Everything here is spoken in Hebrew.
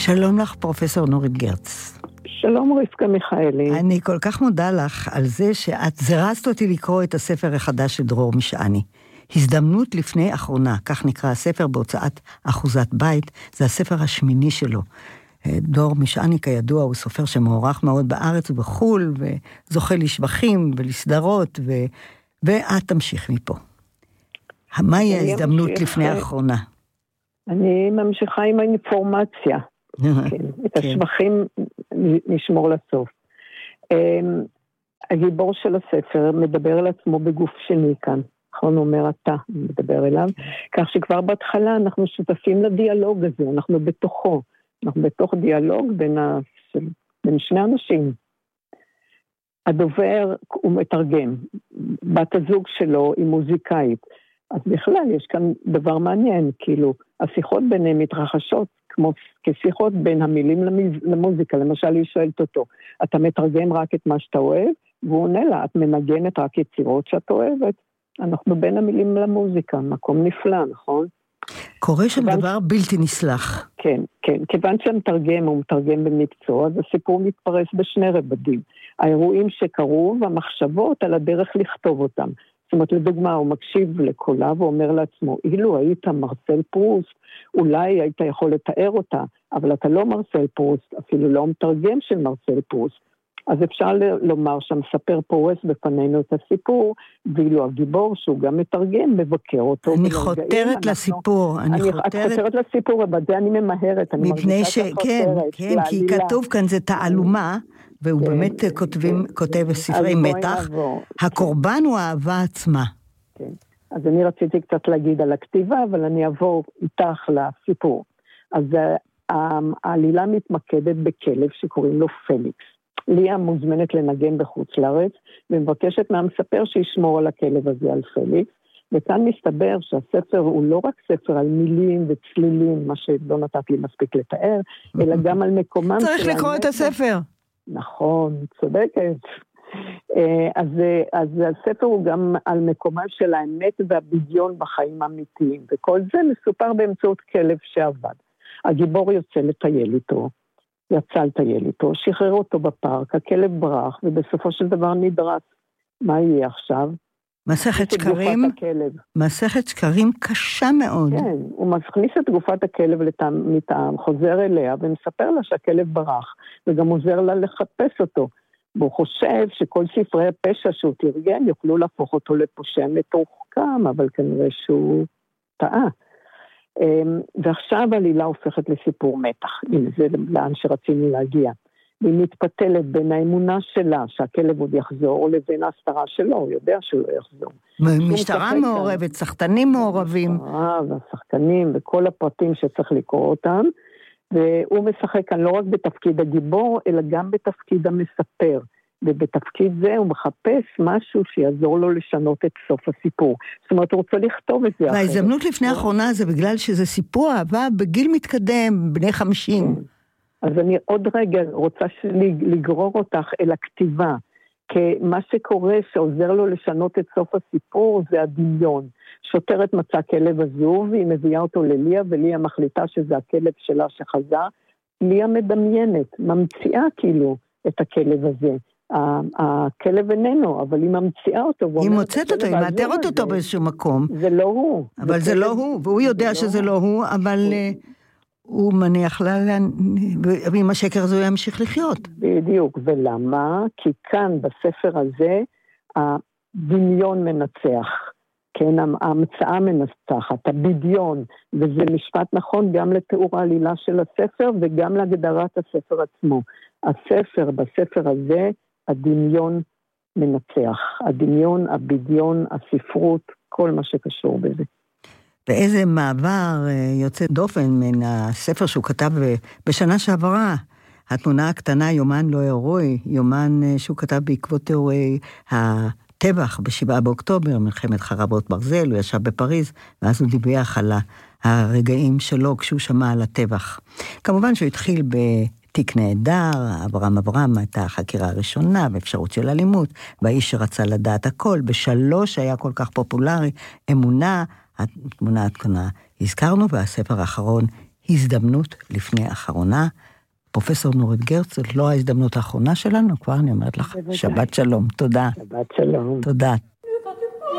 שלום לך, פרופסור נורית גרץ. שלום רבקה מיכאלי. אני כל כך מודה לך על זה שאת זרזת אותי לקרוא את הספר החדש של דרור משעני. הזדמנות לפני אחרונה, כך נקרא הספר בהוצאת אחוזת בית, זה הספר השמיני שלו. דרור משעני כידוע הוא סופר שמוערך מאוד בארץ ובחול, וזוכה לשבחים ולסדרות, ואת תמשיך מפה. מהי ההזדמנות לפני האחרונה? אני ממשיכה עם האינפורמציה. את השבחים נשמור לסוף. הגיבור של הספר מדבר על עצמו בגוף שני כאן. נכון, אומר אתה, מדבר אליו. כך שכבר בהתחלה אנחנו שותפים לדיאלוג הזה, אנחנו בתוכו. אנחנו בתוך דיאלוג בין שני אנשים. הדובר הוא מתרגם. בת הזוג שלו היא מוזיקאית. אז בכלל יש כאן דבר מעניין, כאילו, השיחות ביניהם מתרחשות כמו כשיחות בין המילים למוזיקה. למשל, היא שואלת אותו, אתה מתרגם רק את מה שאתה אוהב? והוא עונה לה, את מנגנת רק יצירות שאת אוהבת? אנחנו בין המילים למוזיקה, מקום נפלא, נכון? קורה שם דבר בלתי נסלח. כן, כן. כיוון שהמתרגם הוא מתרגם במקצוע, אז הסיפור מתפרס בשני רבדים. האירועים שקרו והמחשבות על הדרך לכתוב אותם. זאת אומרת, לדוגמה, הוא מקשיב לקולה ואומר לעצמו, אילו היית מרסל פרוסט, אולי היית יכול לתאר אותה, אבל אתה לא מרסל פרוסט, אפילו לא מתרגם של מרסל פרוסט. אז אפשר לומר שהמספר פורס בפנינו את הסיפור, ואילו הגיבור שהוא גם מתרגם, מבקר אותו. אני חותרת לסיפור, אני חותרת לסיפור, אבל זה אני ממהרת. מפני שכן, כן, כי כתוב כאן זה תעלומה, והוא באמת כותב ספרי מתח, הקורבן הוא האהבה עצמה. כן, אז אני רציתי קצת להגיד על הכתיבה, אבל אני אעבור איתך לסיפור. אז העלילה מתמקדת בכלב שקוראים לו פליקס. ליה מוזמנת לנגן בחוץ לארץ, ומבקשת מהמספר שישמור על הכלב הזה, על פליקס, וכאן מסתבר שהספר הוא לא רק ספר על מילים וצלילים, מה שלא נתת לי מספיק לתאר, אלא גם על מקומם. צריך לקרוא את הספר. נכון, צודקת. אז הספר הוא גם על מקומם של האמת והבדיון בחיים האמיתיים, וכל זה מסופר באמצעות כלב שעבד. הגיבור יוצא לטייל איתו, יצא לטייל איתו, שחרר אותו בפארק, הכלב ברח, ובסופו של דבר נדרס. מה יהיה עכשיו? מסכת שקרים קשה מאוד. כן, הוא מכניס את גופת הכלב מטעם, חוזר אליה ומספר לה שהכלב ברח, וגם עוזר לה לחפש אותו. והוא חושב שכל ספרי הפשע שהוא תרגן יוכלו להפוך אותו לפושע מתוחכם, אבל כנראה שהוא טעה. ועכשיו העלילה הופכת לסיפור מתח, אם זה לאן שרצינו להגיע. והיא מתפתלת בין האמונה שלה שהכלב עוד יחזור, לבין ההסתרה שלו, הוא יודע שהוא לא יחזור. משטרה מעורבת, שחקנים מעורבים. והשחקנים וכל הפרטים שצריך לקרוא אותם, והוא משחק כאן לא רק בתפקיד הגיבור, אלא גם בתפקיד המספר. ובתפקיד זה הוא מחפש משהו שיעזור לו לשנות את סוף הסיפור. זאת אומרת, הוא רוצה לכתוב את זה. וההזדמנות לפני האחרונה זה בגלל שזה סיפור אהבה בגיל מתקדם, בני 50. אז אני עוד רגע רוצה לגרור אותך אל הכתיבה, כי מה שקורה שעוזר לו לשנות את סוף הסיפור זה הדמיון. שוטרת מצא כלב עזוב, והיא מביאה אותו לליה, וליה מחליטה שזה הכלב שלה שחזר. ליה מדמיינת, ממציאה כאילו את הכלב הזה. הכלב איננו, אבל היא ממציאה אותו. היא מוצאת אותו, היא מאתרת אותו באיזשהו מקום. זה לא הוא. אבל זה לא הוא, והוא יודע שזה לא הוא, אבל הוא מניח לה, ועם השקר הזה הוא ימשיך לחיות. בדיוק, ולמה? כי כאן בספר הזה, הדמיון מנצח. כן, ההמצאה מנצחת, הבדיון, וזה משפט נכון גם לתיאור העלילה של הספר, וגם להגדרת הספר עצמו. בספר הזה, הדמיון מנצח. הדמיון, הבדיון, הספרות, כל מה שקשור בזה. ואיזה מעבר יוצא דופן מן הספר שהוא כתב בשנה שעברה, התמונה הקטנה, יומן לא הרואי, יומן שהוא כתב בעקבות אירועי הטבח ב7 באוקטובר, מלחמת חרבות ברזל, הוא ישב בפריז, ואז הוא דיווח על הרגעים שלו כשהוא שמע על הטבח. כמובן שהוא התחיל תיק נהדר, אברהם הייתה החקירה הראשונה, באפשרות של אלימות, באיש שרצה לדעת הכל, ב3 היה כל כך פופולרי, אמונה, התמונה הקטנה הזכרנו, והספר האחרון הזדמנות לפני אחרונה. פרופסור נורית גרץ, זאת לא ההזדמנות האחרונה שלנו, כבר אני אומרת לך, שבת שלום, תודה. שבת שלום. תודה.